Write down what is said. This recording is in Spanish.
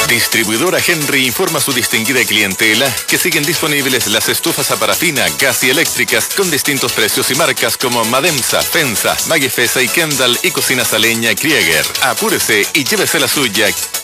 Distribuidora Henry informa a su distinguida clientela que siguen disponibles las estufas a parafina, gas y eléctricas con distintos precios y marcas como Mademsa, Pensa, Magifesa y Kendall y cocinas a leña Krieger. Apúrese y llévese la suya